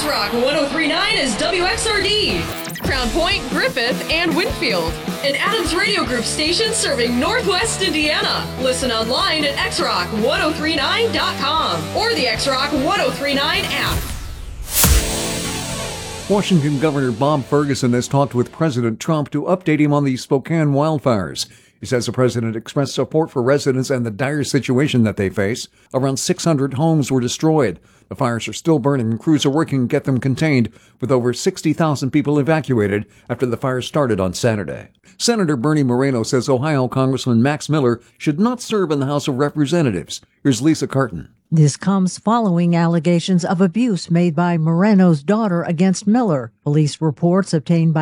X-Rock 103.9 is WXRD, Crown Point, Griffith, and Winfield. An Adams Radio Group station serving Northwest Indiana. Listen online at xrock1039.com or the X-Rock 1039 app. Washington Governor Bob Ferguson has talked with President Trump to update him on the Spokane wildfires. He says the president expressed support for residents and the dire situation that they face. Around 600 homes were destroyed. The fires are still burning and crews are working to get them contained, with over 60,000 people evacuated after the fires started on Saturday. Senator Bernie Moreno says Ohio Congressman Max Miller should not serve in the House of Representatives. Here's Lisa Carton. This comes following allegations of abuse made by Moreno's daughter against Miller. Police reports obtained by